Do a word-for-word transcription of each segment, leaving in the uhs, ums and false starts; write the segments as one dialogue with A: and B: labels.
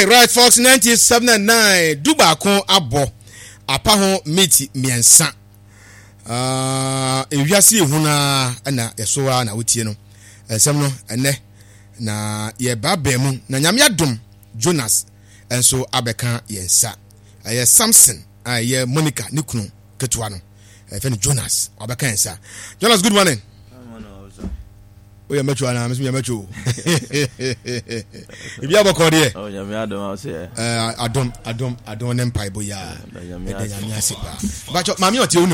A: Right, Fox ninety-seven and nine. Duba kon abo. Apa ho meti miensa. Ah, uh, ewiase ehuna na yesoa na wotie no. Esem no ene na ye baba mu na nyame adom Jonas enso abeka yensa. Aye Samson, aye Monica nikunu ketwa no. Efe ni Jonas abeka yensa. Jonas, good morning. Oh, you're mature now, Miss Mature. If you have a call here, oh, yeah, I don't say, uh, I don't, I don't, I don't empire, boy, yeah, but mammy, what's your name?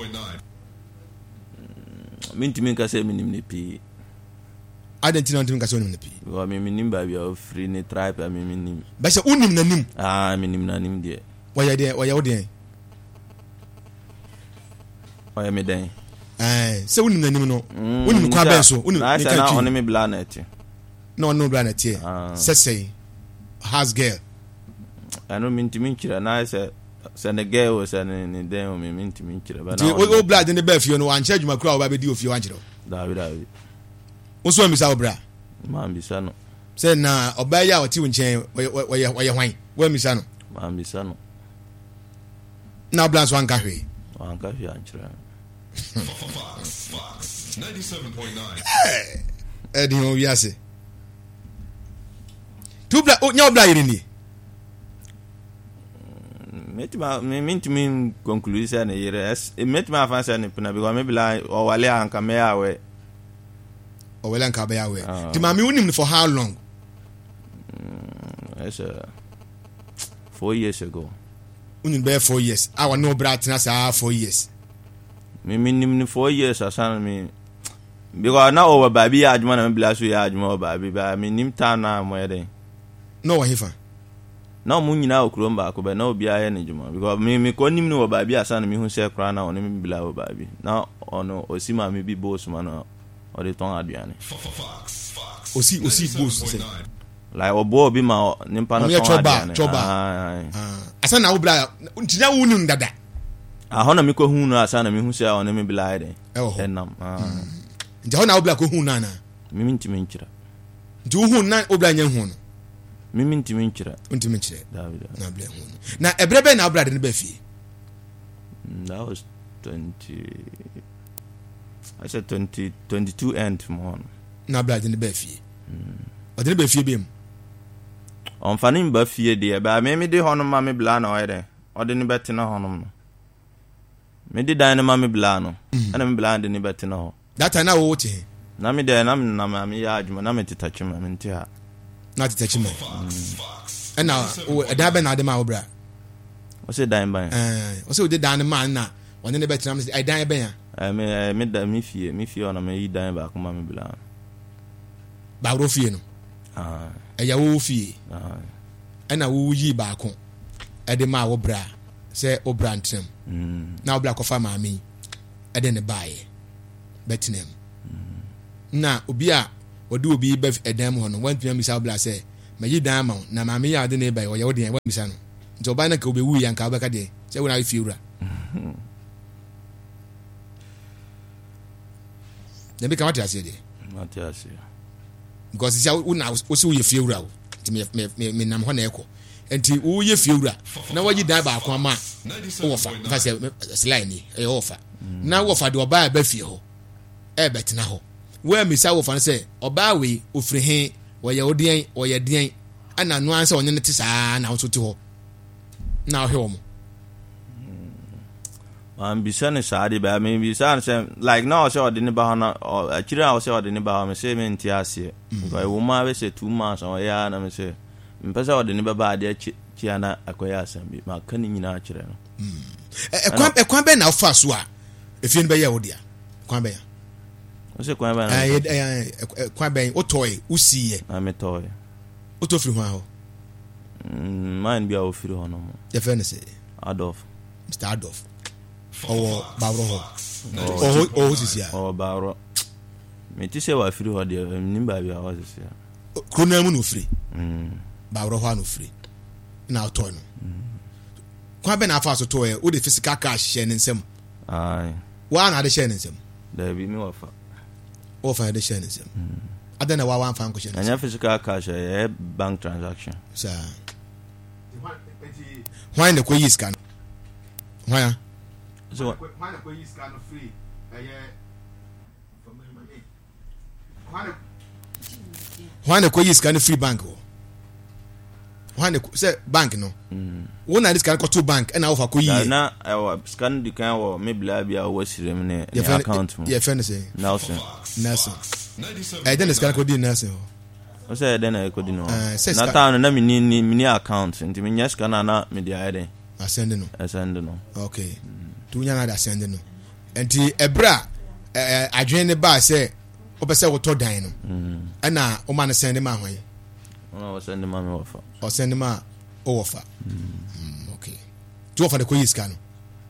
B: Mean to me, I say, minimum P.
A: I didn't know to Casson the P.
B: Well, I mean, by your free in tribe, I mean,
A: but your own name.
B: Ah, I mean, him, dear.
A: Why are there? Why are there?
B: Why am I there?
A: Eh, so we no no. We no kwa benso. We no
B: na on me blanet.
A: No no blanet here. Say say has girl.
B: I no mean to mean chira na say say the girl was an dem me mean to mean chira but
A: na o blood in the bed you no an charge ma kura o ba be di ofie wan chiro.
B: David David.
A: Wo so mi sa obra.
B: Ma bi sa no.
A: Say na oba ya o ti wo nchen we we hwan. Wo mi sa no.
B: Ma bi sa no.
A: Na blans wan ka hwe.
B: Wan ka hwe an chira.
C: ninety-seven point nine.
A: Hey, Eddie, oh yes. Two black, oh no black in here.
B: Met ma me mean to mean conclusion e yere es e met ma fan say ne puna because maybe like o wale anka me awe
A: o wale anka be awe ti ma me unim for how long?
B: It's uh, four years ago.
A: Unim be four years. Our no brat na say four years.
B: Me minimum four years asan me because na over baby adwuma na me bla so ya adwuma baby ba me nim ta na mo yede
A: no wa hifa
B: na mo nyina okurom ba ko be na obi aye ne dwuma because me me ko nim no baby asan me hu se kra na ono me bla o baby na ono osima me bi boss ma na o de ton aduane
A: osi osi boss say
B: like obo obi ma nimpa na ton aduane
A: choba ah asan na wo bla ntinya wo nu ndada
B: ahona mi ko hu no asa na mi hu se ona mi bilaide enam ah
A: nja hona obla ko hu na na
B: mi minti mi nchira
A: nti hu na obla nya hu no
B: mi minti mi nchira
A: minti mi nchira
B: David
A: na obla hu na ebrebe na obla de ne ba fi
B: that was twenty I said twenty twenty-two end more
A: na obla de ne ba fi o de ne ba fi be mu
B: on fani ba fi de ba me mi de hono ma mi bla na o de o de ne beti na hono no me di dan ma me bla no ana me bla de ne beti na ho
A: that time na wo wote
B: na me de na me na ma me ya adwuma na me tetachi ma me nti ha
A: na tetachi ma ana o da be na de ma wo bra
B: o se dan ban
A: eh o se o de dan ma na woni ne beti na me ai dan be ya
B: eh me me da me fie me fie ona me yi dan ba ko ma me bla
A: ba ro fie no
B: ah
A: e ya wo fie
B: ah
A: ana wo yi ba ko e de ma wo bra se o bra ntram
B: mm
A: na wo bra ko fa ma mi e de ne bae betinem na obi a odi obi be edam ho no wantumi misa bla say mayi dan ma na ma me ya de ne bai o ye wodi en misa no nti oba na ka obi wu ya nka obeka de say we na fi wura de be ka wati ase de
B: wati ase
A: because say we na o si wo ye fi wura o nti me me me nam ho na eko nti wo ye fi wura na wayi dan ba ko ama wo fa fa say slide ni e wo fa na wo fa de oba ba fi ho e betina ho we misa wo fan say oba we ofiri he wo ye odien wo ye dien ana no ansa onye ne te saa na so te ho na hwe wo mo
B: am bisane saadi ba me bisane say like now say odini ba na akira say odini ba me say me nti ase because wo ma we say two months o ya na me say mpesa odini ba ba de chi ana akoya asam bi ma kan nyina akire no
A: e kwan e kwan be na fa so a efie be ye wo dia kwan be ya
B: o se kwan ba
A: na eh kwan be o toy o siye
B: a me toy
A: o to firi ho aho
B: mm man bia o firi ho no mo
A: ye fe ne say
B: Adolf
A: Mister Adolf o bawro ho o o sisia
B: o bawro me ti se wa firi ho de nimba bia o sisia
A: krona mu no firi
B: mm
A: bawro ho no firi na o toy no kwa be na afa so toy o de physical cash share ne nsem
B: ai
A: wa na de share ne nsem
B: da bi mi wafa
A: o fa de share ne nsem adana wa wa fa nko share
B: anya physical cash e bank transaction
A: sa why na ko yi scan why
B: so
A: why na ko yi scan free eh why na ko yi scan free bank o why na say bank no wo na scan ko to bank and offer ko yi
B: na I scan the kind of me bla bia wo sire me ne account mo
A: yeah friend say
B: Nelson
A: Nelson eh then scan ko di Nelson
B: o say then I ko di no na town na me ni ni account nti me nya scan na me dia ede
A: ascend no
B: ascend no
A: okay tu nya na ascend no enti ebra eh adwen ne ba say opese wo to dan no ana o ma ne send ma hwan
B: o send ma me ofa
A: o send ma o ofa okay tu ofa de ko yiska no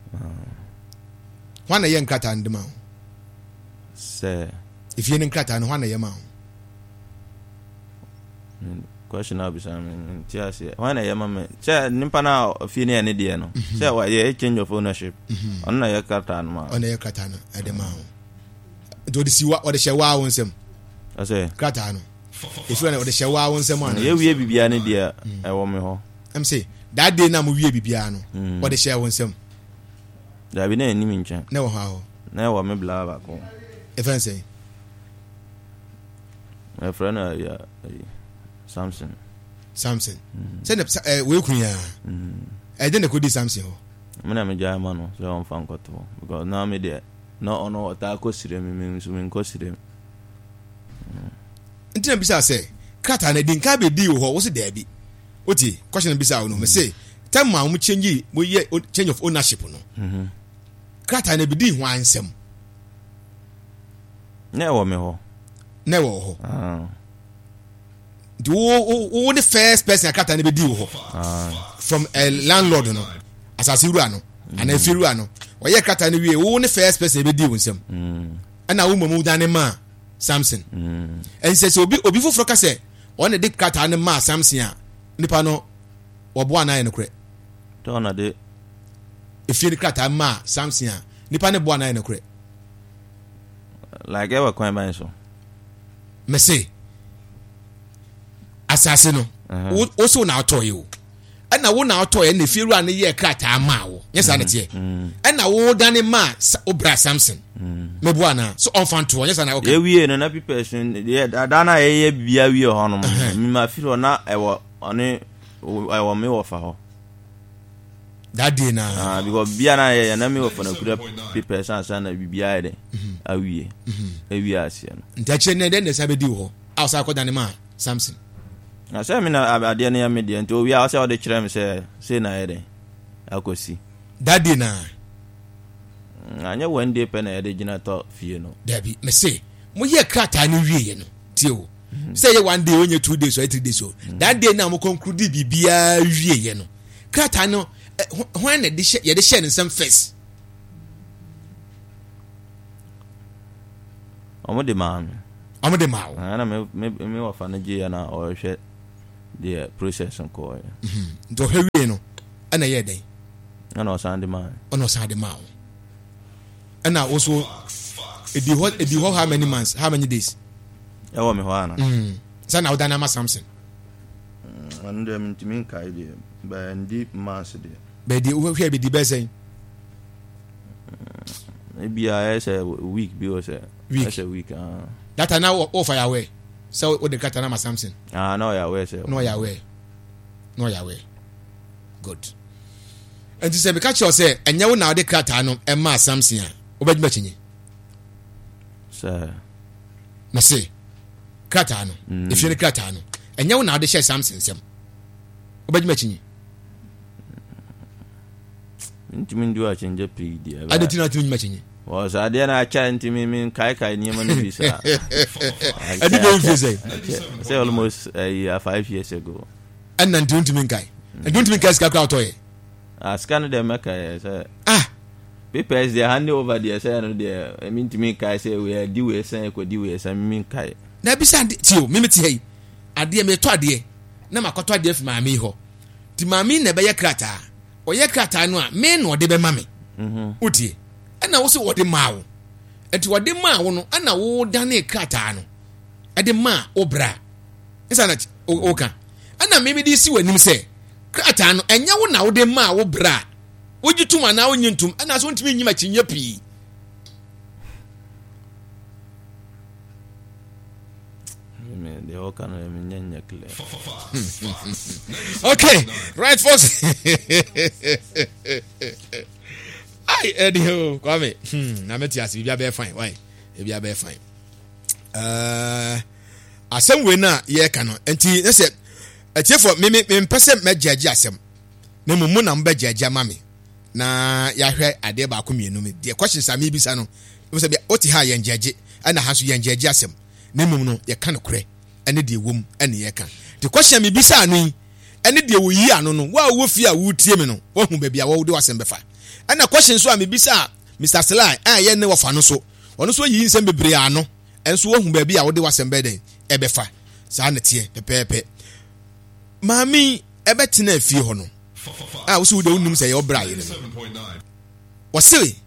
A: hwan na ye nkata ndema
B: say
A: if ye nkata no hwan na ye ma
B: question na bisa me tiase hwan na ye ma me say nimpa na fi ne ne de no say wa ye change of ownership on na ye kata no ma
A: on na ye kata no e de ma do de siwa o de hyewa wo nsem
B: ase
A: kata no if you na o de hyewa wo nsem ana
B: ye wie bibia ne de e wo me ho
A: em say that day na mo wie bibia no o de hyewa wo nsem
B: da bi na ni mi nchen
A: na wo ha ho
B: na wo me bla ba ko
A: e fan say
B: my friend uh, yeah, Samson
A: Samson say na we kunya e de na ko di Samson ho
B: me na me ja ma no so on fan ko to because now me there no ono ta ko sire me me so me ko sire
A: ntina bisa say kata na din ka be di ho wo se da bi oti question bisa wo no me say time ma mo change mo ye change of ownership no
B: mhm
A: kata na bi di ho ansem
B: na wo me ho
A: na wo ho
B: ah
A: do wo the first person kata na be di ho
B: ah
A: from a landlord no asase ru ano ana firu ano oye kata na wie wo the first person be di wo nsem
B: mm
A: ana wo mamu dane ma Samson
B: mm
A: en se obi obi foforo ka se on de kata na ma Samson a nipa no obo ana ye no kure
B: to na de
A: efie kata ma Samson a nipa ne bo ana ye no kure
B: like ever kwan ban so
A: me say asase no wo so na atoye o ana wo na atoye na efie ru an ye kata ma wo yesa na tie ana wo dane ma obra Samson me bo ana so on fan to yesa na okay
B: ye wie no na person ye da na ye ye bia wie ho no mi ma firo na ewo one ewo me wo fa ho
A: that day na
B: ah because bia na ye na me wo fa na kura people san na bibia ye awie awie asie no
A: ntache ne den de sabe di ho outside ko dane ma Samson
B: na say me na ade na ya me de nto wi a say o de kire me say say na ye de akosi
A: that day na
B: anya one day pe na ye de gina to fie no
A: dabi me say mo ye krata no wie ye no tie o say ye one day onye two days or three days o that day na mo conclude bibia wie ye no krata no when na de ye de share nsem first
B: omo de man
A: omo de ma o
B: ana me me me wa fa na je ya na o hwe the process ko
A: mhm do hwe wie no ana ye den
B: ana o san de man
A: ono san de ma o ana also edi ho edi ho how many months how many days
B: e wo me ho ana
A: mhm sana o dana ma Samson
B: wan de min timin kai de ba ndi mas de
A: be di hwe be di be say
B: e bia e say week bi o say
A: week
B: say week ah
A: that na o fa ya we so o de kata na ma Samson
B: ah no ya we say
A: no ya we no ya we good and you say be catch you say enya wo na o de kata no e ma Samson a obedima chinye
B: say
A: na say kata no if you kata no enya wo na o de share Samson sem obedima chinye
B: ntimi ndu a change pig dia
A: ade tina tinu nyima chinye
B: wa sa de na cha ntimi min kai kai ni man bi sa
A: ade go fi say
B: say almost uh, five years ago
A: and nan tinu timi kai and don't timi kai ska kwa toye
B: ah scan de meka say
A: ah
B: papers they hand over there say no there I mean timi kai say we di we say ko di we say min kai
A: na bi sa ti o mimi ti hey ade me to ade na makoto ade fi ma mi ho ti ma mi na be ye krata o ye krata no a me no de be ma me
B: mhm
A: utie ana wo se wo de ma wo enti wo de ma wo no ana wo da na krata no e de ma obra isa na o ka ana me me di si wanim se krata no enya wo na wo de ma wo bra wogi tuma na wo nyintum ana so ntimi nyima chinya pi
B: me de o kan me nyanya clear.
A: Okay, right folks. Ai Eddie Kwame. Hmm, na meti asi bia be fine. Why? E bia be fine. Uh asem we na ye ka no. Enti na se etiefo me me mpese megyaji asem. Na mumu na mbegyaji mame. Na ya hwe ade ba ko mienu me. De questions am bisa no. Wo se bia oti ha ye ngyaji ana ha so ye ngyaji asem. Na mumu no ye ka no kure. Ene de wom ene ye ka. The question me bisa no yi ene de wo yi ano no. Wa wo fi a wo tie me no. Wo hu ba bia wo de wasem befa. Ana question so a me bisa Mister Sly a ye ne wo fa no so. Ono so yi nsem bebre ano. Enso wo hu ba bia wo de wasem be den e befa. Sa na tie pepepe. Mami ebe tena afie ho no. Ah wo so de unum se ye obra ye ne. Wo se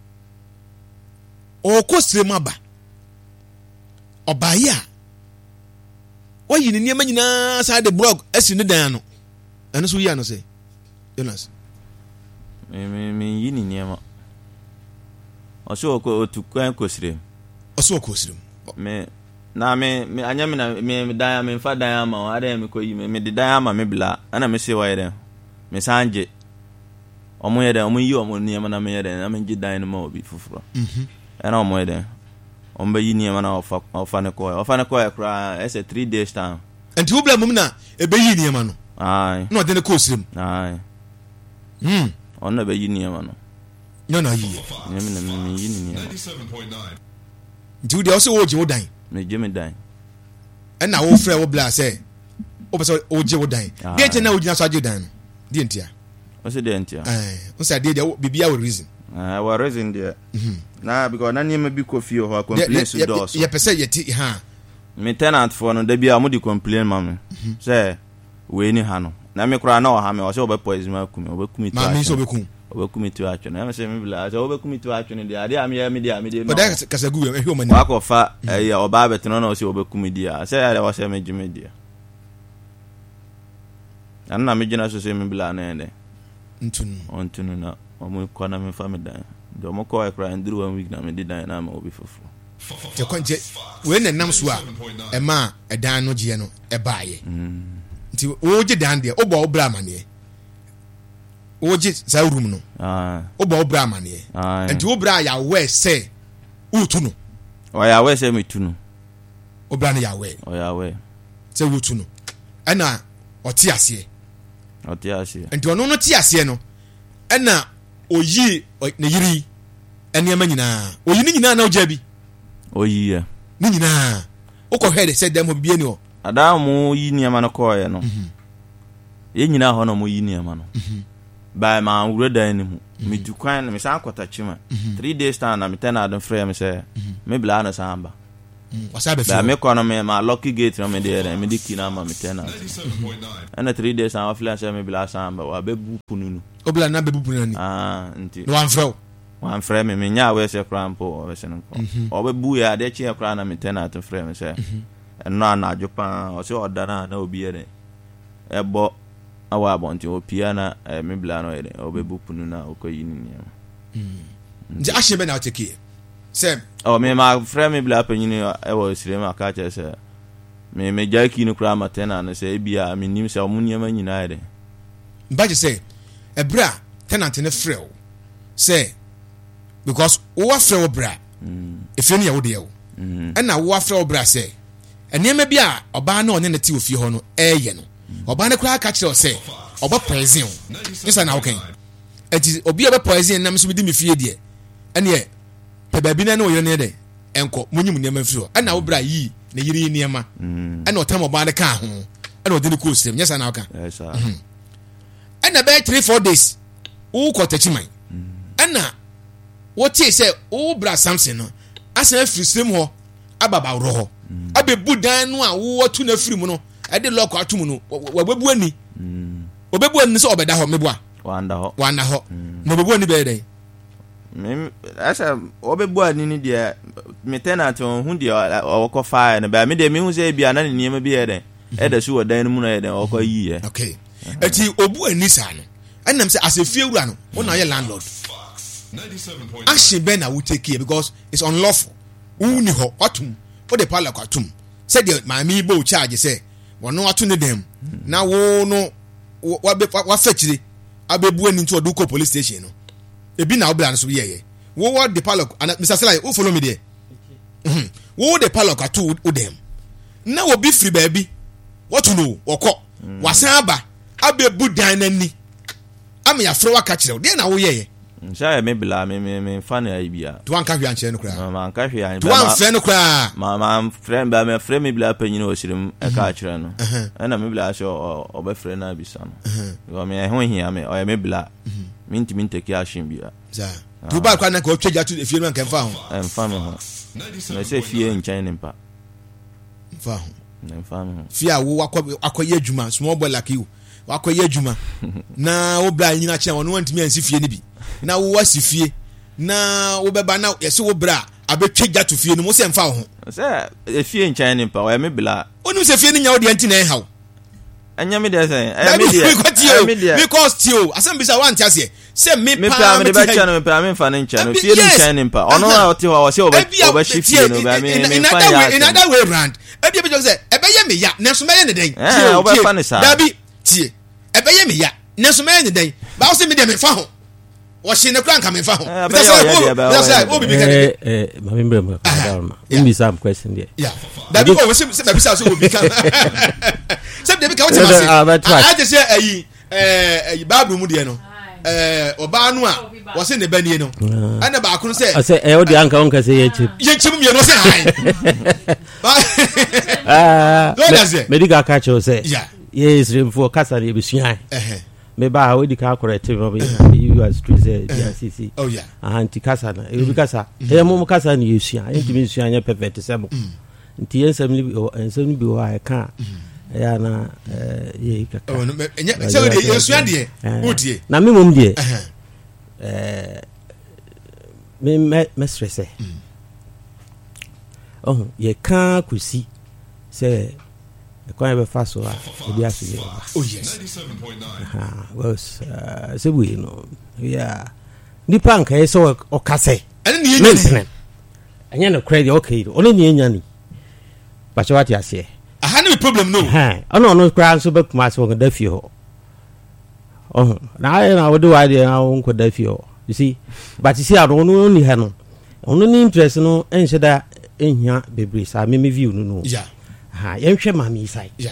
A: o ko srema ba. Oba ya oyi ni niam nyina sa de blog esi ne dan no eno so yi ano se Jonas
B: me me me yi ni niam o so ko otukwan kosire
A: o so ko sire
B: me na me me anya me na me dan me fa dan ama o ade me ko yi me me de dan ama me bla ana me se wa yede me sanje omo yede omo yi omo niam na me yede na me gi dan no ma obi fufuro mhm ana omo yede ombe yi niam na ofa ofa ne ko ofa ne ko kra ese three days time
A: enti wo bla mum na ebe yi niam no
B: ai
A: no de ne ko sire
B: ai
A: hm
B: ona be yi niam no
A: no no yi
B: niam na me yi niam
C: ninety-seven point nine.
A: enti wo de o se wo je wo dan
B: me je me dan
A: ena wo frɛ wo bla se o pese o je wo dan de je na wo gina so aje dan no de entia
B: o se de entia
A: eh o se de de bibia wo reason
B: ah wa reason de na because na niam bi ko fie ho complain so do so
A: ye pese ye ti ha
B: me tenant for no da bia mo di complain mama say we ni ha no na me kura na o ha me o se obe poison ma kumi obe kumi tu
A: mami so be kun
B: obe kumi tu atwo na me say me bla say obe kumi tu atwo ne dia dia me ya me dia me dia
A: but that kasagu e hwe mani
B: wa ko fa eh oba betno na o se obe kumi dia say ya o se me jime dia anna me jina so say me bla na ende
A: ntunu
B: on tunu na o mo ko na me fa me dan do mo ko e kura nduru one week na me di dan na ma obi fofo
A: te konje we na nam so a e ma edan no je no e baaye nti wo je dan de obo obra amane wo je sa room no
B: ah
A: obo obra amane nti wo bra ya we se utu no
B: o ya we se me tunu
A: obra na ya we
B: o ya we
A: se utu no ana oti ase
B: o ti ase
A: nti ono no ti ase no ana oyi na yiri ene ma nyina oyi ni nyina na oja bi
B: oyi ya
A: ni nyina ukọ hede se dem bie ni o
B: adamu yi niam na ko ye no ye nyina ho no mo yi niam no ba ma wure dan ni mu mi dukwan na mi san kwata chima three days time na mi tena adon frɛ mi se me bla na samba
A: wasabe fi
B: ba me ko no me ma lucky gate no me de me di kina ma mi tena
C: ninety-seven point nine.
B: ana three days time afla se me bla samba wa be bu pununu
A: obla na be bu punani
B: ah nti
A: no wan frɛ
B: wan frɛ me me nya we se krampo o we se no ko o be bu ya de chi e kra na mi tena adon frɛ mi se eno ana ajopa o se odana na obi ere ebo awa abonti o pia na me bla no ere o be bu pununu na o ko yi ni niam
A: nti ahye be na o take se
B: o me ma frɛ me bla panyini e wo sire ma ka che se me me jaki no kra ma tena na se bia me nim se o mu niam nyina ere
A: mbaje se ebra tenant ne frɛ o se because wo frɛ wo bra efe ne ya wo de yo ɛna wo frɛ wo bra se enema bi a oba na one ne ti ofie ho no eye no oba ne kra ka kire o se oba poison isa na woken enti obi oba poison nam so bi di me fie de ene e pe ba bi na na o yo ne de enko munyim niam afiro ɛna wo bra yi na yiri niam ɛna otam oba ne ka ho ɛna odi ne ko stem nyesa na woka
B: yes sir
A: ɛna be three four days wo ko tachiman ɛna wo tie se wo bra Samson no asan afiri stem ho ababa woro ho abebu dan no a wo tu na firi mu no e de lock atum no wabebu ani obebu ani so obeda ho meboa
B: wanda ho
A: wanda ho no obebu ani be den
B: me asa obebu ani ni de me tenant hu de o ko fa na ba me de me hu se bia na niam bi e den e da su wo dan mu na e den o ko yi e
A: okay eti obu anisa no enam say as a fie wura no wona ye landlord action ben na we take here because it's unlawful uni ho watum for the parlor kwatum said the mami bo charge say wono atu ne dem na wo no wa wa fetchire abebu ani to do police station no ebi na obla no so ye ye wo what the parlor and Mister Selai who follow me there mhm wo the parlor kwatu o dem na wo bi free baby what to know okọ wasan aba abebu dan nani am ya fro waka kire de na wo ye ye
B: nsa me bla me me me fa na bia
A: to an ka hwe an kire no kra
B: ma an ka hwe an
A: to an fe no kra
B: ma ma friend ba me friend me bla panyin o shirim e ka kire no na me bla so oba friend na bisa no go me ho hia me o me bla minti minti ki ashin bia
A: za to ba kwa na ka o twa to efie no kan fa ho
B: em fa me ho me se fie nchen ne mpa
A: fa ho
B: em fa me ho
A: fie a wo akoye adwuma small boy like you akoye adwuma na wo bla nyina kire won wantimi ansi fie ni bi na wo wasi fie na wo beba na yesi wo bra abetwa to fie no mo se mfa ho
B: se e fie nchen ne mpa o me bla
A: onu se fie ni nya wo de anti na e hawo
B: anya me de say e me de
A: me de because tio asem bisa wan tiase se me pa
B: me pa me de ba chano me pa me fa ne nchen no fie ni nchen ne mpa ono a oti ho se oba oba shi fie no ba me me fa ya
A: in other way round e bi be say e be ye me ya na so me ye ne den
B: eh oba fa ne sa
A: dabi tie e be ye me ya na so me ye ne den ba wo se me de me fa ho wo shi ne kran ka me fa ho that's right wo bi bi ka
D: eh eh ma me mbra ma down ma me some question there
A: yeah dabi ko wo se se dabi sa so wo bi ka se dabi ka wo te ma se I just say ayi eh ayi bible mu de no eh oba no a wo se ne bani no ana ba akun se
D: ase e o de anka on ka se ye chip
A: ye chip mi no se hai
D: ah
A: do that say
D: medical catch o say
A: yeah
D: yes remfo kasa le bisuan
A: eh
D: me ba we di ka correct me you as to say D R C C
A: oh yeah
D: anti kasa na e bi kasa e mo kasa na yesuan enti me yesuan ya perfect sebo nti yensem ni ensem ni bi wa e ka ya na eh ye kaka
A: oh no enya se we de yesuan de wo die
D: na me mom de eh me me stress eh oh ye ka kusi se kwa be faso a obi asuje
A: oh yes
C: ninety-seven point nine
D: ah was se we no yeah nipa nka yeso o kase
A: ene ni enya
D: anya no credit okay ono ni enya ni ba che wati ase
A: aha ni problem no
D: ha ono ono kra so be kuma so da fie ho oh na na wo do wa de na wo nko da fie ho you see but you see ado no ni ha no ono ni interest no enhye da ehia bebre sa me me view no no
A: yeah
D: ha yenhwe mami sai
A: yeah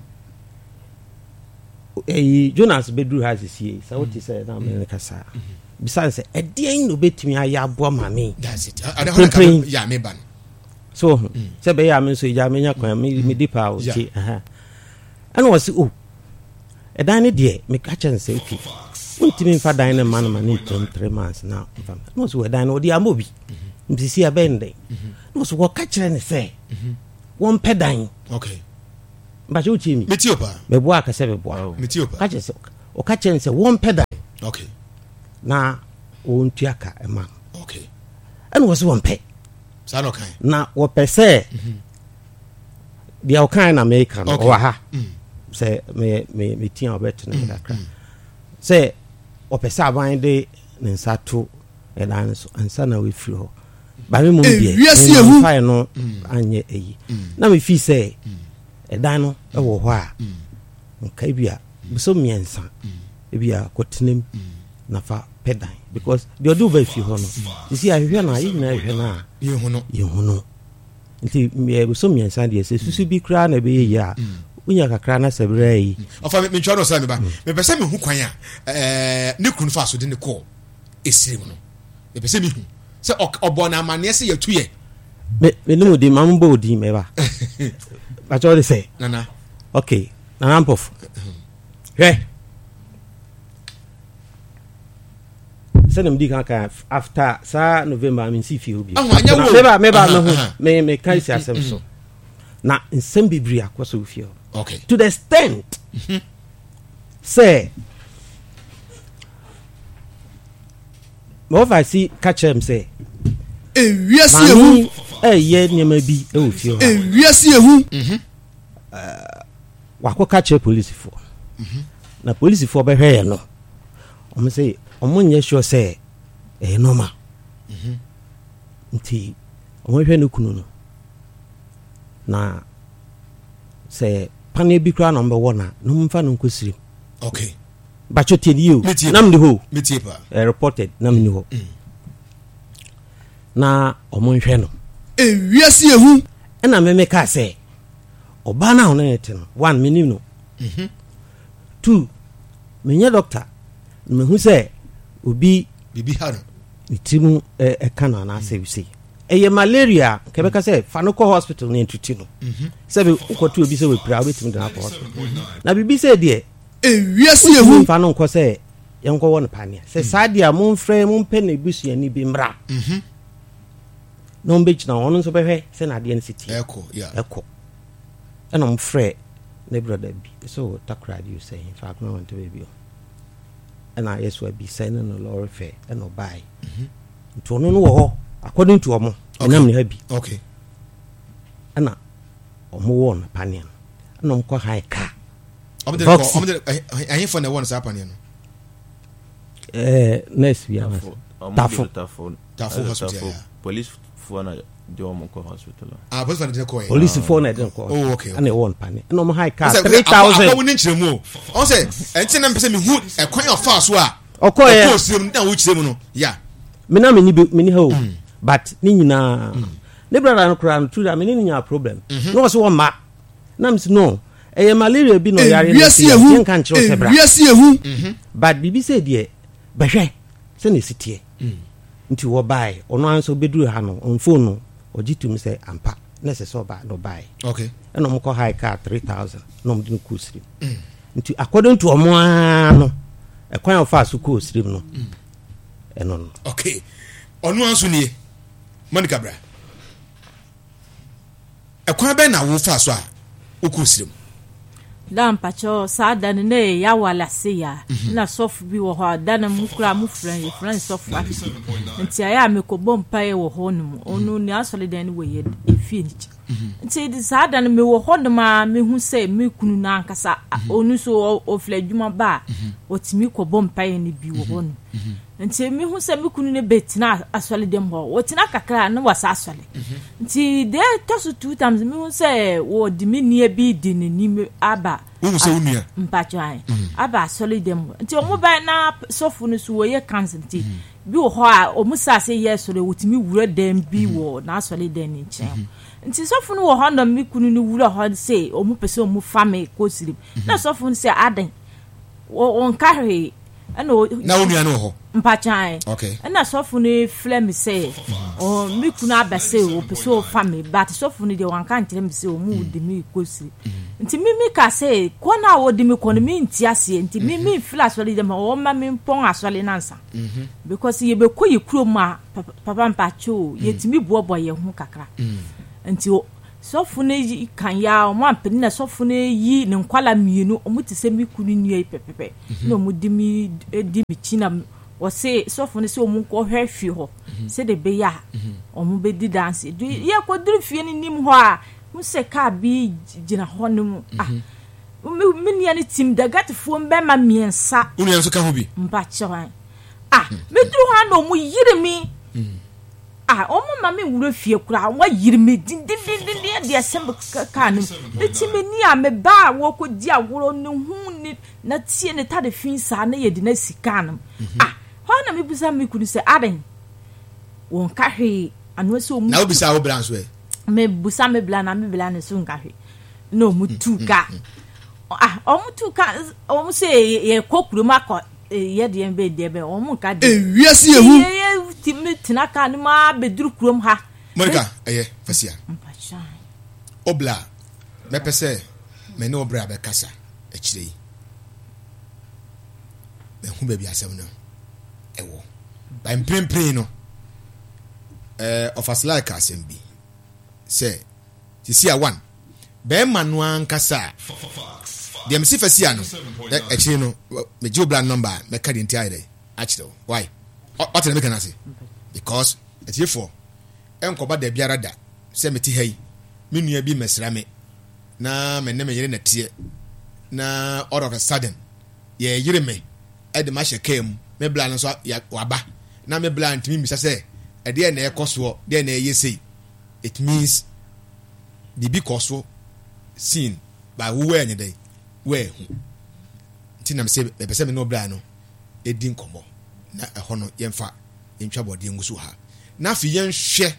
D: eh Jonas bedru has sie sa what say na me kasa bisan say e den no betimi aya abo mami
A: that's it ada ho ka yeah me ban
D: so say be ya me so ja me nya kwan me dipa o ti aha ana wasi o e dan ne de me ka chen say okay untimi fa dan ne man man in three months now no so dan no di amobi mbisi abende no so wo ka chere ne say won pedan
A: okay
D: ba jo chi mi
A: metiopa
D: me bo aka se be bo
A: metiopa
D: ka chere o ka chere se won pedan
A: okay
D: na o ntuaka e ma
A: okay
D: ana wo so won pe
A: sa no kan
D: na wo pese dia o kan na America no wa ha se me me me tia obet na da kra se o pese aban de ne nsato e dan so ansa na we free ho ba me mum die e fa no anye eyi na me fi se e dan no e wo ho a nka bia so miensa e bia kotenem na fa pedan because the do very few ho no you see ahwe na yi na ahwe na
A: ye ho no
D: ye ho no nti me so miensa de se susu bi kra na be yi a unya kakra na sebra yi
A: ofa me ntwa no sa me ba me pese me hu kwan a eh ne kunu fa so de ne call esirim no me pese me hu se obo na amane se yatu ye
D: me me no di mambo di me ba ba cho de say
A: nana
D: okay nana mpof he sanem di kan after sa November I mean see fi obi me ba me ba me hu me me kai si asem so na nsem bibiri akoso fi
A: okay
D: to the extent say mo va si catch him say
A: e wiase ehu
D: eh ye nyama bi e wo fi o
A: e wiase ehu
D: mhm uh wa ko catch police for mhm na police for be hwe no o me say o mo nye sure say eh normal mhm nti o mo hwe no kunu no na say pane bi kra number one na no mfa no nkosiri
A: okay
D: bacho tedi o nam de ho
A: metiepa
D: eh, reported nam ni ho mm. na o mo hwe no
A: e wiase ehu
D: na me me ka say oba na ho na yete no one minim no mhm two menye doctor me hu say obi
A: bibi ha no
D: itimu e e kana na service eye malaria kebeka say fa no ko hospital na entiti no mhm say ukotu obi say we pra we timu na ko hospital na bibi say de
A: e wiase ehu
D: fa no ko say yenko won pania say sadia mon frɛ mon pɛ na ebusu ani bi mra mhm no mbech na ono so behwe say na de city
A: eko yeah
D: eko and I'm frɛ ne brother bi so takra you say in fact no want to be and I yes we be saying no lorry fair and no buy mhm to no no ho according to omo enam ne habi
A: okay
D: ana omo won panian ana om ko high car
A: omo de omo de ayin for na won sa panian no
D: eh next we have
B: tafo tafo
A: tafo hospital
B: police for na de omo ko hospital
A: ah police na de ko
D: police for na de ko
A: oh okay
D: ana won panian ana omo high car three thousand
A: akowo ni nchiremu o say enti na mpese me hu e kwan of fast so a
D: okoye
A: ko sirem na wo chiremu no yeah
D: me na me ni me ni ho but ni nyina ne brother no kra no true that me ni nya problem no so wo ma na me no eh malaria bi no yare no yen kan chiro sebra
A: wiase ehu
D: but bibi say de behwe se ne sitie nti wo bai ono anso beduru ha no on phone no ogitum say ampa na se so ba no bai
A: okay
D: eno mo ko high car three thousand no mo din ku srim nti according to omo no e kwan of fast ku srim no eno no
A: okay ono anso nie Monica bra e kwan be na wo fast so a ku srim
E: dan pacho sa dan ne ya wala se ya na sofu bi wo ha dan mu kura mu fran ye fran sofu nti aya me ko bompa ye wo ho no onu ni asole dan we ye efi ni nti di sa dan me wo ho no ma me hu se me kunu na ankasa onu so o fledwuma ba otimi ko bompa ye ni bi wo ho no nti me hu se me kunu ne betina asole dem ho wotina kakra na wasa asole nti de tosu two times me hu se wo di me nie bi di ni ni aba
A: wo se unia
E: mpatwan aba asole dem nti o mo ba na sofu no so wo ye cancel nti bi wo ho a o musa se yes so wotimi wura dem bi wo na asole dem ni che nti sofu no wo ho na me kunu ni wura ho se o mu pese o mu fame ko sirim na sofu no se adan wo on carry ano
A: na unia no ho
E: mpachan
A: okay
E: na sofu ni flame say o mi kuna abase o pese o fame but sofu ni de wan kan kire mi say o mu de mi kosi nti mi mi ka say ko na wo de mi ko ni mi nti ase nti mi mi fila sole de ma o ma mi pon asole nansa because ye be ko ye kuro ma papa mpacho ye ti mi bobo ye hu kakra nti o sofu ni kan ya o ma peni na sofu ni yi ne nkwala mienu o mu ti se mi kunu nue pepepe na o mu di mi di mi china o se sofu ni se o mu ko hwehwe ho se de be ya o mu be di dance ye ko duru fie ni nim ho a mu se ka bi gina ho no mu ah mi ni ani tim daga te fo mbe ma miensa
A: unu yanso ka ho bi
E: mba chewan ah me duru ha no mu yire mi ah omo ma me wuro fie kura wa yiri me din din din din de asem ka no etime ni a me ba wo ko di aworo ne hu ni na tie ne ta de fin sa na ye di na sika no ah ho na me busa me kunu se aden won ka hwe anu se o mu
A: na obisa wo bran so e
E: me busa me bla na me bla ne so nka hwe no mu tuka ah o mu tuka o mu se ye kokuru makọ ye de en be de be o mu ka de
A: e wiase ehu
E: ye timi tinaka ni ma beduru krom ha
A: Monica eye fasia
E: mpacha
A: obla me pese me ne obra be kasa e kire yi me hu be bi asem no e wo ba mprempren no eh office like asem bi se sisi a one be manu ankasa dem si fasia no e kire no me ji obla number me ka di ntia ide a kire why what na me kana say because it's here for enkoba da biara da se meti hai me nua bi mesra me na me ne me yere na tie na all of a sudden ye yire me e de ma hye kam me bla no so waba na me bla ntimi misa se e de na ekoso de na ye sei it means bibi koso seen by who any day where nti na me se be se me no bla no e din komo na e ho no yemfa ntwa bode ngusu ha na fi yen hwe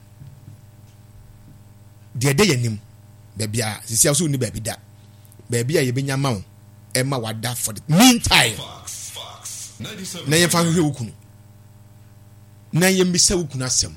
A: de de yanim bebia sisi aso ni bebi da bebi a yebenya ma wo e ma wada for the meantime na yemfa hwe okunu na yemisa okunu asem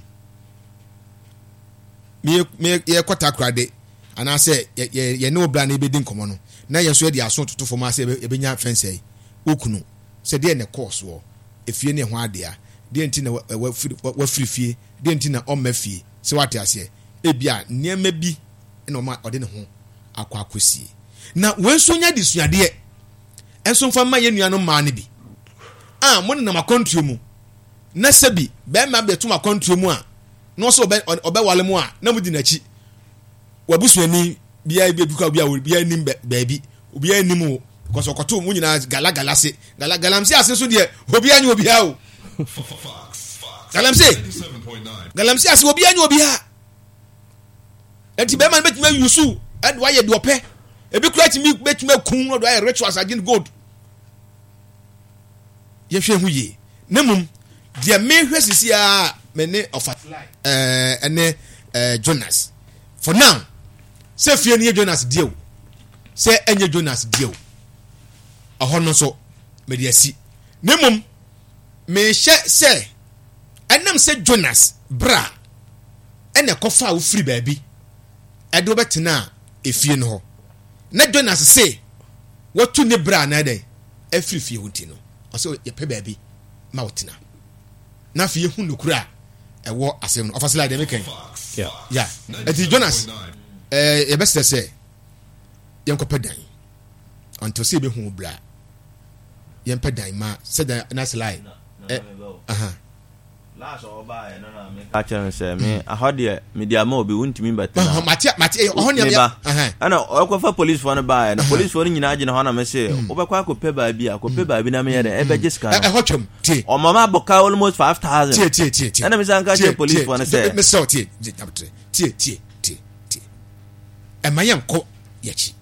A: me me ye kwata krade ana se ye ye no bla na ebedi nkomo no na ye so ye de aso toto fo ma se ebenya fense okunu se de ne course wo efie ne ho ade a de enti na wa firi fie de enti na o ma fie se wate ase ebia niema bi na o ma ode ne ho akwa akosie na wenso nya de suade e enso mfa ma ye nuano ma ne bi ah mo na makontuo mu na sabi be ma be to makontuo mu a no so obe obe wale mu a na mudi na chi wabusuani bia bia duka bia bia nim baabi obi anim o because okoto mu nyina gala gala se gala galamse ase so de obi anya obi ha o galamse galamse ase obi anya obi ha enti be man betuma yusu and why you do ope ebi kura ti mi betuma kun no do ay rituals again god ye hwe hu ye nemum de me hwe sisi a me ne ofa eh ene eh Jonas for now say fie ne Jonas deal say enye Jonas deal aho no so me de asi nemum me hye say enam say Jonas bra ene kofa wo free baabi edo betena efie no ho na Jonas say watu ne bra na dai afiri fie hunti no so ye pe baabi ma wotena na fie hu nokura ewo asem no ofasila de meken yeah yeah eti Jonas eh ye best say yen ko pedan until say be hu bra yen pedan ma say that na slide eh aha
B: last oba e no na me ka chen say me ahode me dia ma obi wuntimi beta
A: na mate mate ho ne
B: aha ana okofa police for no ba na police for nyina age na ho na me say obekwa akopɛ ba bi akopɛ ba bi na me ye de e be giska
A: e ho twem tie
B: o mama boka almost five thousand
A: tie tie tie tie
B: ana me san ka che police for no say
A: me so tie tie tie tie tie e mayen ko yachi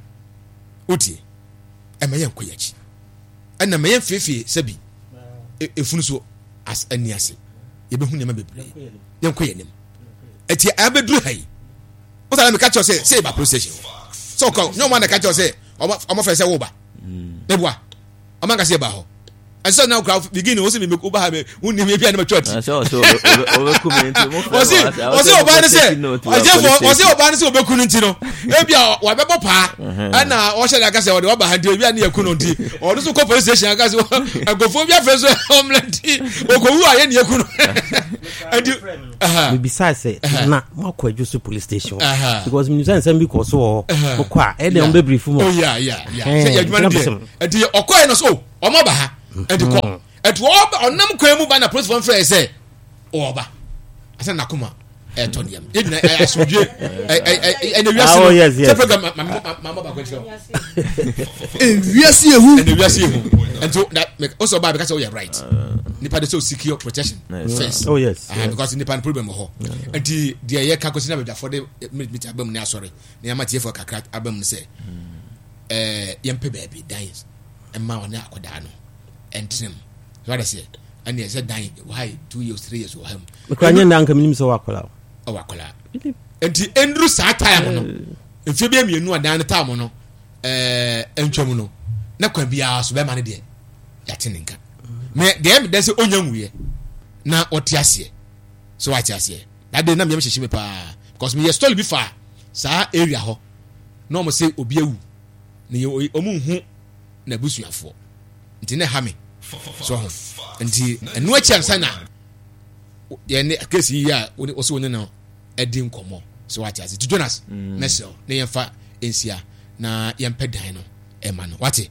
A: oti e mayen ko yachi ana mayen fefe sabi efunu so as aniase yebe hu nyama bebre yen ko yenim eti abedru hai o sala me catch say say ba procession so ko no man catch say o ma fa say wo ba ebua o man ka say ba ho and so now crowd begin o say me ko ba ha me hu ni me bia na church
B: so so o comment mo
A: o say o say o ba ni say o je for o say o ba ni say o be kunu nti no e bia wa be pa ana o she da ka say o de wa ba ha de bia na yakunu nti o do so ko police station ka say agofo bia fe so homeland o ko wu aye na yakunu and
D: we besides say na mo ko adwo police station because me say say because so o ko a e de on be brief mo
A: oh yeah yeah yeah say adwuma no de and o ko e no so o mo ba ha and ko et wo onam kwan mu ba na police phone frɛ say o ba asa na kuma e to niam e na asodwe e e na wiase no program mama ba kwetio e wiase ehu e wiase ehu and so that also ba because we are right nipa de so secure protection first
D: oh yes
A: ah because nipa problem ho and the the ye ka kwesina be for the meet abam ni asore na yama tie for kakra abam say eh yempe baby dance e ma wona akoda no entrim so what I say and he said dying why two years three years why
D: mekanye na anka minim so wakola
A: o wakola enti endru sa time no efie bia mienu adan time no eh entwam no na kwa bia so be ma ne de ya teninka me de me de se onyanwuye na otiase so wa tiase that day na me hyehyɛ me pa because me stole bi fa sa area ho no mo say obi awu ne omu hu na busuafo nti ne ha me so ho nti enu achi ansa na ye ne case yi a wo so ne no edi nkomo so wa tiase Jonas mesel ne yemfa ensia na yempe dan no e ma no wate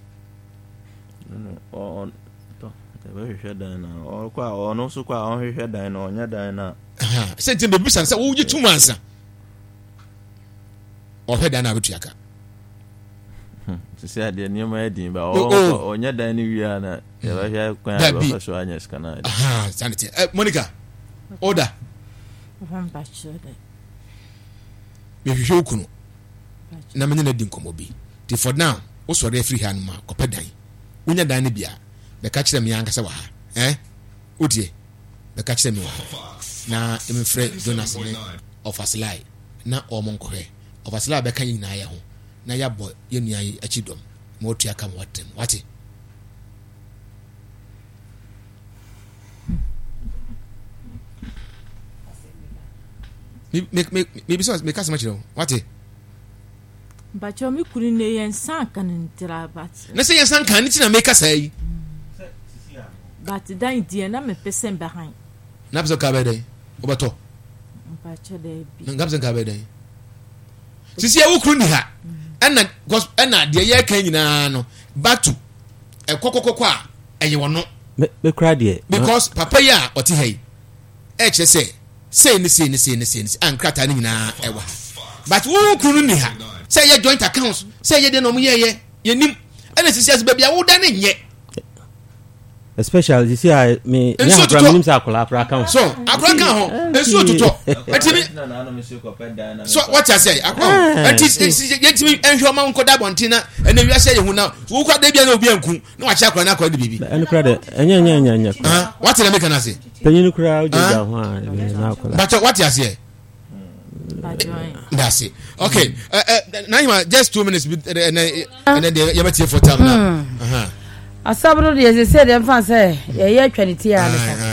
B: on to te be hwehwe dan na o kwa o no so kwa o hwehwe dan na onya dan na
A: aha se te be bisa se wo yi two months o hwehwe dan na betuaka
B: sisi ade ne ma edin ba o onya dan ni wia na ya ba hia kwan ba so anya skana
A: aha sanity eh Monica order
E: Van Bachelor.
A: Me hwehwe okunu na menye na di nkomo bi ti for now wo so re free hand ma kopa dan wonya dan ne bia be ka kire me yankasa wa ha eh odie be ka kire me wa na em frɛ Jonas ne of Aslai na o mon ko he of Aslai be kan nyina ya ho na ya boy ye nua yi achidom mo tua kam watem wate me me me me bisa me kasa machiro wate
E: Bacho mi kuri ne yen san kan ntira bat.
A: na se yen san kan ni na me kasa yi
E: But dan die na me pesen behind.
A: na pese ka be dai obato
E: Bacho de bi.
A: na ngapse ka be dai sisi e wukru ni ha ena ena de ye kan nyina no batu e kokokoko a eye wono
D: me me cry there
A: because papa ya oti hai e che say say ni say ni say ni say ni ankrata ni nyina e wa but wukru ni ha say ye joint accounts say ye de no mu ye ye ye nim ena sisi as bia wo da ne nye
D: especially you see I me me have nim say akola pra account
A: so akra kan ho enso tuto etimi so what I say akra enti yetimi enhwe ma nkoda bontina ena wiase ye hu na wo kwa da bia na obi anku na wa cha akra na akra de bibi
D: enu kra de enya enya enya enya
A: ah what na make na say
D: penyin kra o jeja ho a na akola
A: but what you say that's it okay uh, uh, now just two minutes and and then you bet for time now uh-huh
F: asabro de ye say dem fan say ye ye twaniti ya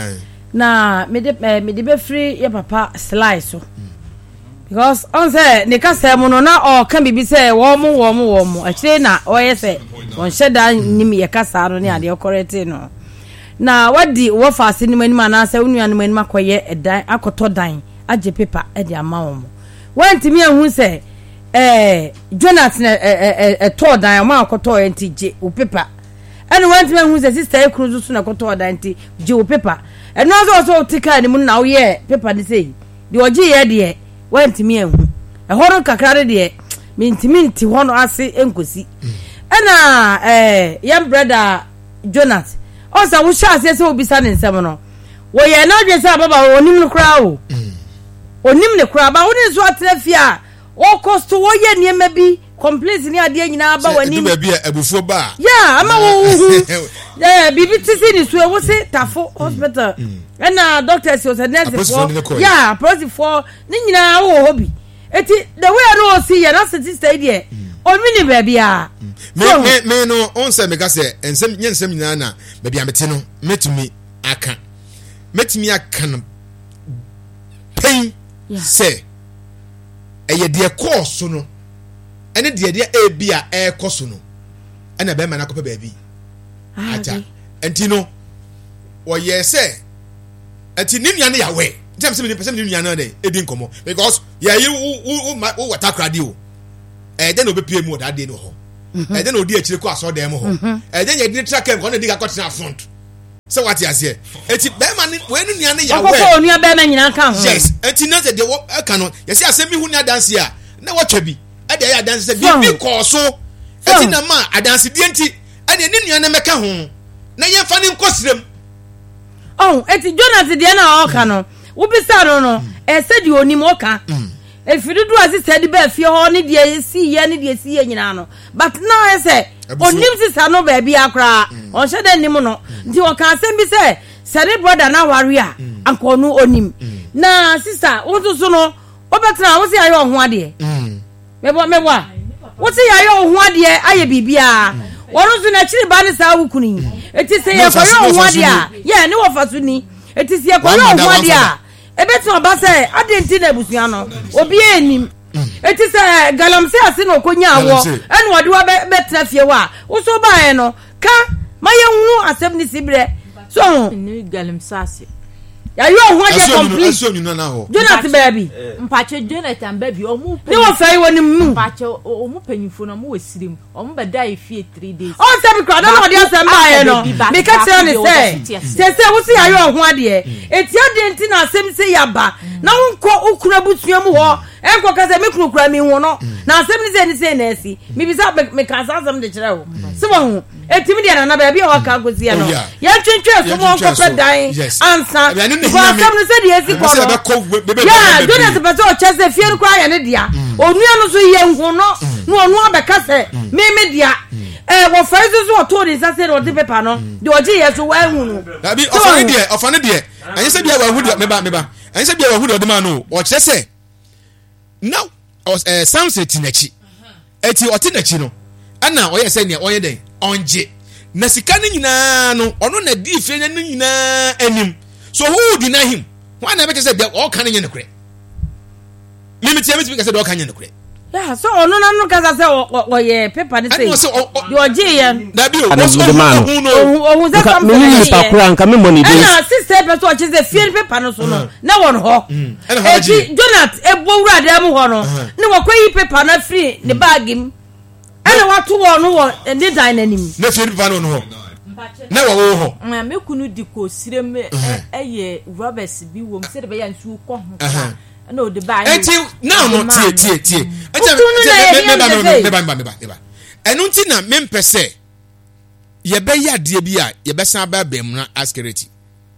F: na me de me de be free ye papa slice so because on say ne ka say mo no na o kan bibi say wo mo wo mo wo mo akire na o ye say won sheda nim ye ka sa no ne ade correct no na wadi wo fa se ni mani na say unu anu mani makoye edan akoto dan age paper e de ama wo mo wanti mi ehun say eh Jonathan eh eh to dan ma akoto enti je o paper and went to who says sister cruise na koto danti je paper and no also tika ni mu na wo ye paper ni say de oji ye de went me ehu e horo kakra de me ntimi nti ho no ase enkosi na eh yam brother Jonas also wo sha ase se obisa ne nsem no wo ye na dwe se baba onim no kra o onim ne kra ba wo ne so atrafia o cost wo ye niema bi complete ni ade nyina ba wani
A: me bi abufuo ba
F: yeah ama wo eh bibi tisi ni so wo se tafo hospital na doctor si o se nurse for yeah process for ni nyina wo hobi eti the way no see ya na sister dey o mi ni ba bia
A: me me me no on se me ka se ensem nyensem nyina na ba bia meti no metumi aka metumi aka no pain say eye de course no ene de de e bia e koso no ena be ma na kopa ba bi aja enti no wo ye se enti ni nua ne ya we ntem se me person ni nua na dey edi nkomo because ya yi wo wo wata krade o e de no be pie mu da de no ho e de no di akire ko aso dem ho e de ye di track em ko na di ga kotina front se what ya say enti be ma ni we ni nua ne ya we
F: ko nua be ma nyina kan ho
A: yes enti na de wo ka no ye se asemi hu ni adanse a na watwa bi ade ya dance se bi ko so eti na ma adanse die nti ade ni nua na meka ho na ye fa ni nkosrem
F: oh eti Jonas de na o ka no wo bi sa no no e se di onim o ka e fidudu asise di ba fie ho ni de si ye ni de si ye nyina no but now e se onim si sa no ba bi akra o she de nim no nti o ka se bi se sere brother na ware a anko no onim na sister wo to so no o betra wo si ayo ho ade mebo mebo wo si ayo ho ade aye bibia wonu so na chiri ba ni sa wukuni eti se ye koyo ho ade a ye ni wo faso ni eti se ye koyo ho ade a ebetu ba se ade nti na busuan no obi enim eti se galamse ase no konya awo ene wode wa betra fie wa wo so ba e no ka maye hu asem ni sibre so
E: ni galamse ase
F: ya yo ho ade complete
A: aso nyuna na ho
F: Jonathan baby
E: mpache Jonathan baby omu
F: ni wo fai woni mu
E: mpache omu panyimfo no mu wesirim omu beda ifie three days
F: on se bi kwa na no de asem ba e no me ka tell ni say say say wo si ayo ho ade eti ade nti na asem se ya ba na wo nko ukura butua mu ho enko ka se me kunu kura mi hu no na asem ni se ni se na asi me bisa me ka asem de kire wo se wo etimi de na na ba bia wa ka gozi no ya twentwe so mo ko pedan ansa ko asem ni se de asi ko no ya Jonas be so chese fie kura ya ne dia onua no so ye hu no no onu abeka se me me dia eh wo fa so so to de sa se de paper no de oji ye so wa hu no
A: abi ofane de ofane de anyi se bia wa hu de meba meba anyi se bia wa hu de ma no o kire se now eh Samson tinachi eti o tinachi no ana o ye se ne o ye den onje na sika ni nyina no ono na di fe ni nyina anim so who deny him why na be say bia o kan nye ne kure limit ya me say do kan nye ne kure
F: yeah so ono na no kaza say o ye paper ni say the oji ye
A: da bi o
F: o se kam
D: me ni pa kura nka me money dey
F: na sister be so chi say fear paper no so no na won ho e ji Jonat e bo wura de am ho no ni wo kwayi paper na free ne bag im ana wa to wo no wo ni dan nanim
A: na fear paper no ho na wo ho
E: na me kunu di ko sire me eye Roberts bi wo me se de be ya nsu ko ho no the buy
A: enti now no tie tie tie enti me ba me ba me ba me ba enu nti na me mpese ye be ya de bi a ye be san ba ba mu na askerity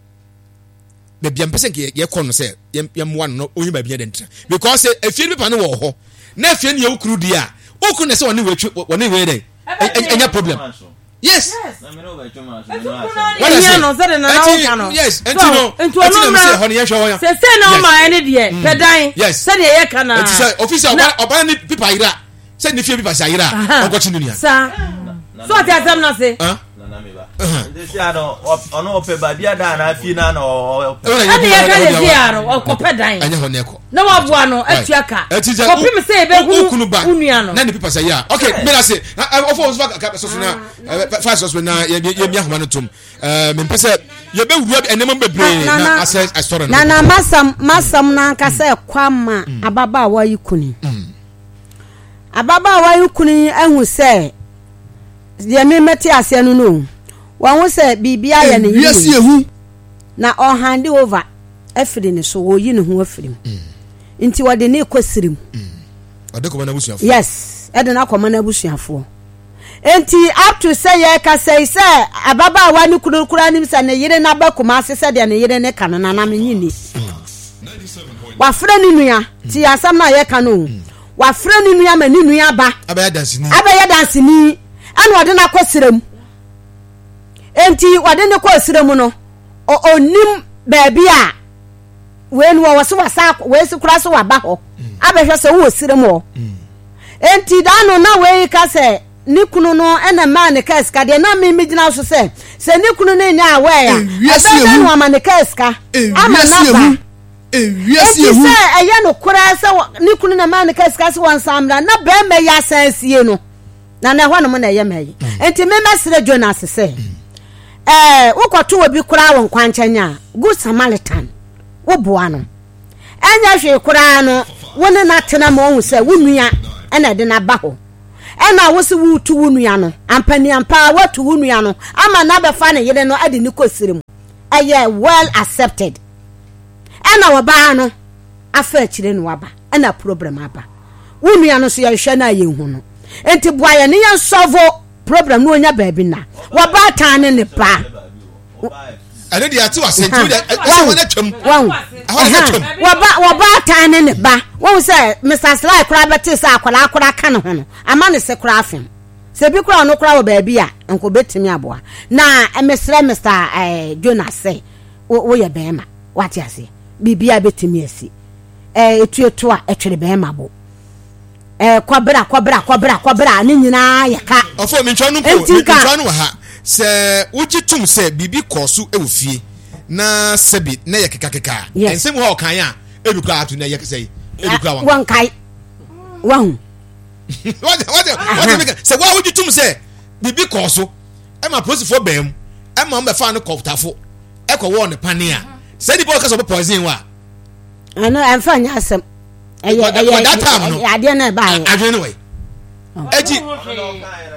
A: be bia mpese ke ye ko no se ye mo no onyi ba bia de ntra because efie bi pa no wo ho na efie ne ye ukuru di a okuru na se woni we woni we dey enya problem. Yes.
F: Na me no ba chuma so. What is it? No say na na no.
A: Yes. Enti no. Enti no say ho ne ye hwe ho.
F: Say say na o ma ene de pedan.
A: Yes.
F: Say ye kana.
A: Enti say official oba ni pipa ira. Say ni fie pipa say ira. Ogo chi nua.
F: Sa. So ati asem na say.
B: Na na me ba. Ndesi ano ono ope ba bia da na fie na na o.
F: Ani ye ka le fie aro o ko pedan.
A: Anya ho ne ko.
F: Na wa bua no atua ka. Ko pim say be hu unua no.
A: Na ni pipa say ya. Okay, me na say. Ofo so ka so so na fast so na ye ye mi ahoma no tom. Eh me pese ye be wuru enema bebre na access store
G: na na masam masam na nka say kwama ababa wa yikuni. Ababa wa yikuni ehu say ye me meti ase no no. Wa hu say bibia ye ne
A: yi ehu
G: na o hand over afiri ne so wo yi ne hu afiri. Nti wode ne kwasirim.
A: Ade ko na busuafo.
G: Yes, ade na ko na busuafo. Enti up to say ye ka say say ababa wa ni kurukura nim say ne yire na ba kuma se say de ne yire ne kan na na me nyini. Wa fra ni nua ti asam na ye kan no. Wa fra ni nua ma ni nua ba.
A: Abaya dansini.
G: Abaya dansini. Anu wode na kwasirim. Enti wode ne kwasirim no. O onim baabi a when wo so wasa we si kura so waba ho. Abehwe se wo sirim ho. Enti da no na we ka say ni kunu no ena ma ne kaska de na me migina so se se ni kunu ne nya awe ya ebe no ama ne kaska ama na ba ewiase ehu se eye no kura se ni kunu na ma ne kaska se wan samra na be me ya sansie no na na hwa no mo na ye me enti me mesre Jonas se eh ukoto obi kura won kwanchanya good Samaritan wo boa no enya hwe kura no woni na tena mo hu se wonua ena de na ba ho ena wo se wu tu wunua no ampani ampa wa tu wunua no ama na be fa ne yede no ade ni kosirim aye well accepted ena wo ba no afa chire no waba ena problem aba wunua no so ye hwe na ye hu no enti boaye ne ye solve problem no onya baabi na wo ba tan ne ne pa
A: ade dia ti wa senti wo wo na twam
G: wo ba wo ba tan ne ne ba wo say Mister Sly kura beti say akwala akura ka ne ho no ama ne se kura afem se bi kura no kura wo ba bi a enko betimi aboa na emesre Mister eh Jonas say wo ye be ma wati ase bibia betimi asi eh etueto a etwere be ma bo eh kwabra kwabra kwabra kwabra ne nyina ye ka
A: ofo mi ntwa no ko mi ntwa no ha se ujitum se bibi kosu ewufie na sebi na ye keka keka ensem ho kan ya edukra atu na ye kesei edukra wan
G: wan kai wan
A: what what what make se wa ujitum se bibi kosu e ma police for bem e ma mbe fa no koptafo e ko wo ne pane a se di boy ka so be poison wa
G: ano em fa nya asem e ye e
A: that time no
G: ade na ba ye
A: ade no we eji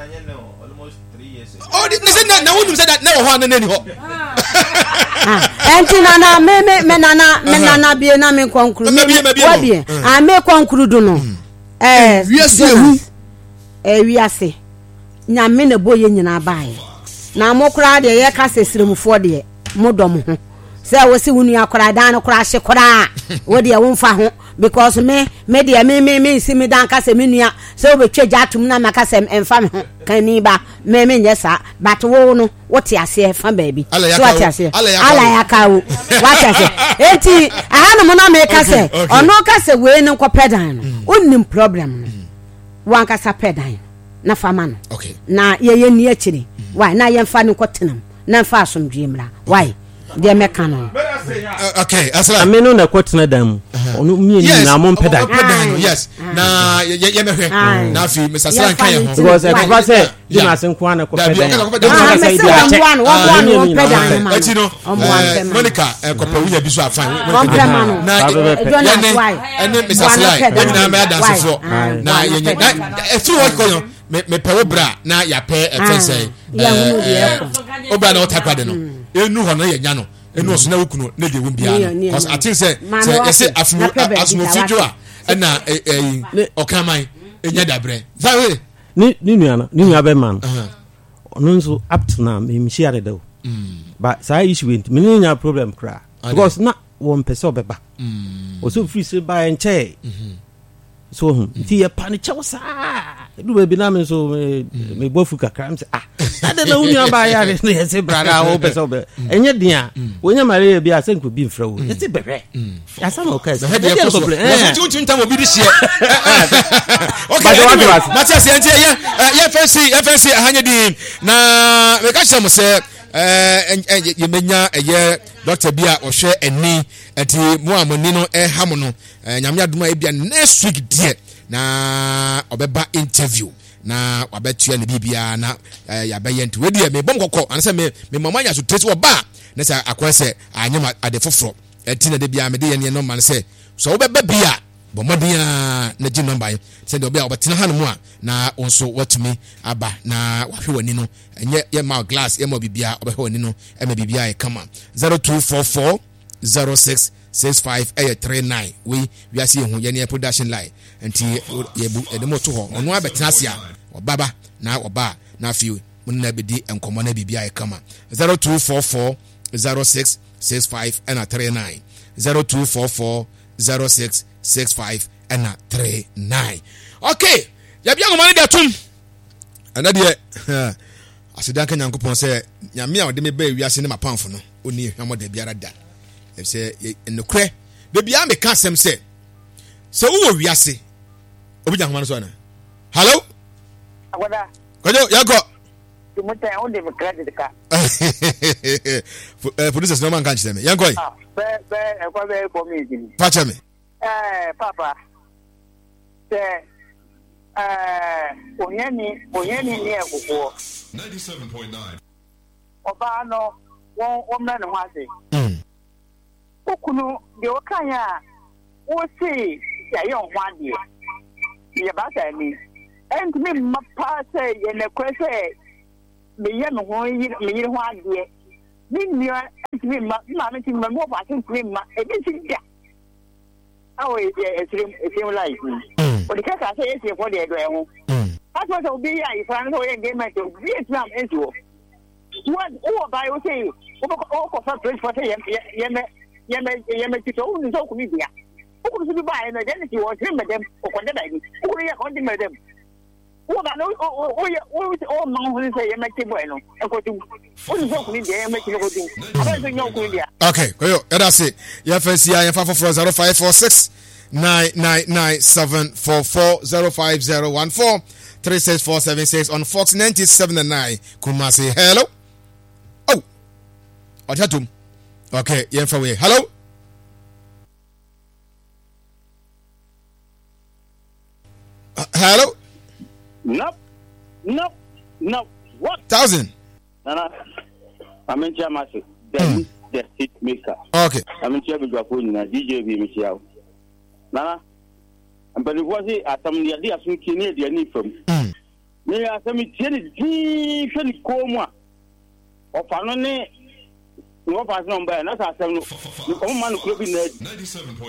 A: oh this na na wonu say that na ho na ni ho
G: enti nana me me me nana me nana bie na me konkuru me bie a me konkuru do no eh
A: wiase ehu
G: eh wiase nyame na boye nyina baaye na mo kura de ye ka sesiremufo de mo dom ho se wo si wunu akora dan no kura hye kora wo de wo mfa ho because me me de me me me si me dan ka se me nua se wo betwa jatum na maka se emfa me ho kan ni ba me me nyesa but wo no wo te ase fa baabi so ate ase ala ya ka wo what ase enti aha no mo na me ka se ono ka se we no kopedan no onnim problem no wan ka sa pedan na fama no
A: okay
G: na ye ye ni akiri why na ye mfa no kotenam na mfa asomdwe mra why de meka no
A: okay asala
D: ameno na kotena dam onu mi ni na mo pedan
A: yes na ye me hwe na fi Mister Slan kan ye ho
D: because e papa say di na sen kwa na ko pedan
G: ah me say one one one pedan ma
A: eti no Monica e ko pa wuya bi so afan
G: na
A: ye ene Mister Slan ye na me dance for na ye na e fi wo ko yo me me pe wo bra na ya pe e ten say eh obra na otakwa de no enu ho no ye nya no enu oso na wukunu na de won bia no cause I think say say you say afunu asunu fijo a na eh okaman enya dabre zawe
D: ni ni nua na ni nua be man ono nso up to now me share de but say issue went me no nya problem kra because na won pese obeba oso free say buy and che so hum ti ya pani chawsa du be na me so me bofu kakra me say ah ade na unya ba ya ne say brother o pese obe enye dia wonya mare bi asenko bi mfra wo ese bebe ya sama o kai
A: so head your problem eh so tun tam obi di share okay Matias ente ye ye fancy ye fancy ahanye di na me ka chamo say eh ye menya ye doctor bia o hwe ani enti mo amoni no e ham no nyame aduma e bia next week die na obeba interview na wabetua ne bibia na ya beye nti we die me bom kokko anse me me mama nya so trace oba na say akwese anyama ade foforo enti na de bia me de ye ne no man say so obeba bia bomodia na ji number say de obia obetena hanom a na onso watumi aba na wahwe wani no enye ye ma glass ye ma bibia obehwe wani no e ma bibia e kama zero two four four zero six six five eight three nine we we are seeing ye ne production line enti ye bu e de moto ho ono abetena asia obaba na oba na fiu mun na bedi enkomo na bibia e kama zero two four four zero six six five and three nine zero two four four zero six six five and three nine. Okay, ya bia ngomane de atum ana de aseda kan yankopon se nyame a ode me ba wiase ne mapamfo no oni hwamo de biara da e se enokre de bia me ka sem se se wo wiase obi jan ngomane so na hello
H: agoda
A: kojo yako
H: tumuta on de credit ka
A: eh producers no man kan chime yanko yi
H: ah be be e ko be ko mi gini
A: pacha me
H: eh papa te eh onyeni onyeni ni egugwo
C: ninety-seven point nine
H: oba no won won na no ase
A: mm
H: okunu de okanya wo si ya yon hwade ye ba sa ni ent me mapa se ye ne kwese me ye no ho me ye hwade ni ni ent me ma ma me ti me mo ba tin me ma e bi ti dia awo e e e life o de ka ka se e for de do e ho aso so bi ya ifan so ye engagement o bi islam enso what o ba yo say o ko ko fa pray for say ye ye me ye me ye me ti so ni so ku ni dia o ko so bi ba e na de ti wo trim dem o ko de ba ni o ko ye ko de me dem o ba no o o o o ma ho say ye me ti bo e no e ko tu o ni so ku ni dia ye me ti ko tu aba so nyo ku ni dia
A: okay koyo that's it ya fancy ya fa for zero five four six nine nine nine seven four four zero five zero one four three six four seven six on Fox ninety-seven and nine. Kumasi, hello. Oh, what happened? Okay, yeah, for me. Hello. Uh, hello.
I: Nope. Nope. Nope. What?
A: Thousand.
I: Nana, I'm in Jamasi. The the hit maker.
A: Okay.
I: I'm in Jamasi. D J B Michelle. Nana. But it was it at some the idea some kidney the need from. Me are some ten deep and coma. Of anone no pass no mbɛ na sa asɛm no ɔmo ma no kuro bi na adi
C: ninety-seven point